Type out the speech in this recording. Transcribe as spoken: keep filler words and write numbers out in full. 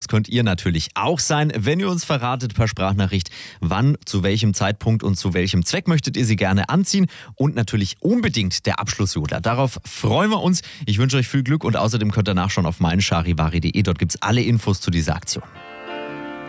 könnt ihr natürlich auch sein, wenn ihr uns verratet per Sprachnachricht, wann, zu welchem Zeitpunkt und zu welchem Zweck möchtet ihr sie gerne anziehen. Und natürlich unbedingt der Abschlussjodler. Darauf freuen wir uns. Ich wünsche euch viel Glück und außerdem könnt ihr nachschauen auf meincharivari punkt de. Dort gibt es alle Infos zu dieser Aktion.